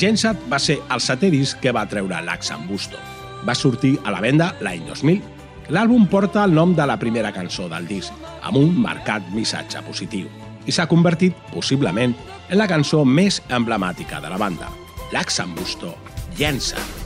Gensat va ser el setè disc que va treure Lax'n'Busto. Va sortir a la venda l'any 2000. L'àlbum porta el nom de la primera cançó del disc, amb un marcat missatge positiu, i s'ha convertit, possiblement, en la cançó més emblemàtica de la banda. Lax'n'Busto, Gensat.